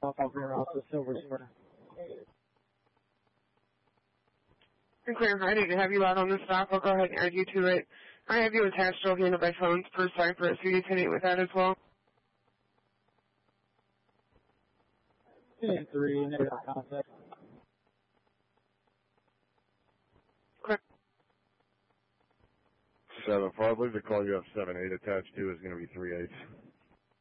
rear off the Silver Sword. Clear, I need to have you out on the stop. I'll go ahead and add you to it. I have you attached to handle by phones per Cypress. So you can with that as well. 3, negative contact. Correct. 7-4, I believe the call you have 7-8 attached to is going to be 3-8.